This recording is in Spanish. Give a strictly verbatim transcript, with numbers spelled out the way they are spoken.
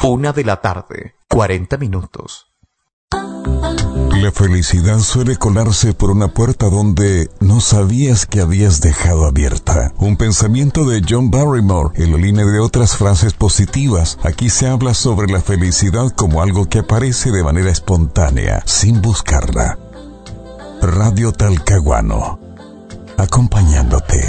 Una de la tarde, cuarenta minutos. La felicidad suele colarse por una puerta donde no sabías que habías dejado abierta. Un pensamiento de John Barrymore en la línea de otras frases positivas. Aquí se habla sobre la felicidad como algo que aparece de manera espontánea, sin buscarla. Radio Talcahuano, acompañándote.